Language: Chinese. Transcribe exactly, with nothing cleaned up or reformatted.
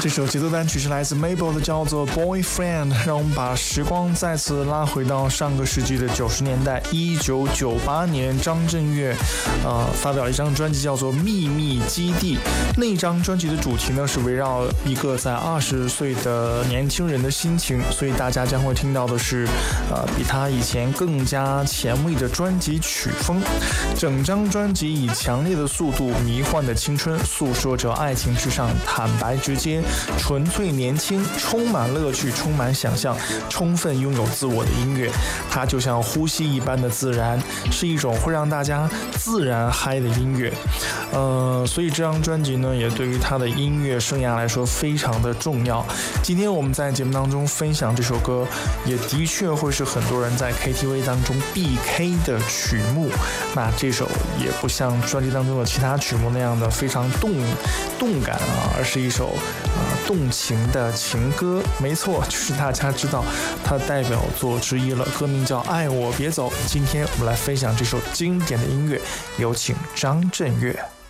这首节奏单曲是来自 Mabel 的，叫做 Boyfriend。 让我们把时光再次拉回到上个世纪的九十年代，一九九八年，张震岳呃发表了一张专辑叫做《秘密基地》。那张专辑的主题呢是围绕一个在二十岁的年轻人的心情，所以大家将会听到的是呃比他以前更加前卫的专辑曲风。整张专辑以强烈的速度、迷幻的青春，诉说着爱情之上坦白直接、纯粹年轻、充满乐趣、充满想象、充分拥有自我的音乐。它就像呼吸一般的自然，是一种会让大家自然嗨的音乐。呃，所以这张专辑呢，也对于他的音乐生涯来说非常的重要。今天我们在节目当中分享这首歌，也的确会是很多人在 K T V 当中必 K 的曲目。那这首也不像专辑当中的其他曲目那样的非常动动感啊，而是一首呃动情的情歌。没错，就是大家知道它的代表作之一了，歌名叫《爱我别走》。今天我们来分享这首经典的音乐，有请张震岳。